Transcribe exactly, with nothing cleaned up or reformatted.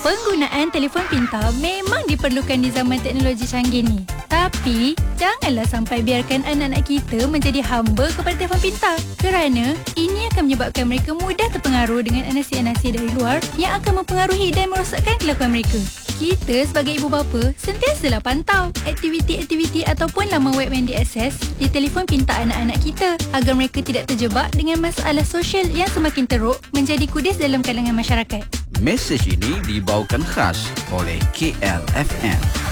Penggunaan telefon pintar memang diperlukan di zaman teknologi canggih ni. Tapi, janganlah sampai biarkan anak-anak kita menjadi hamba kepada telefon pintar. Kerana, ini akan menyebabkan mereka mudah terpengaruh dengan anasi-anasi dari luar yang akan mempengaruhi dan merosakkan kelakuan mereka. Kita sebagai ibu bapa sentiasalah pantau aktiviti-aktiviti ataupun laman web yang diakses di telefon pintar anak-anak kita agar mereka tidak terjebak dengan masalah sosial yang semakin teruk menjadi kudis dalam kalangan masyarakat. Mesej ini dibawakan khas oleh K L F M.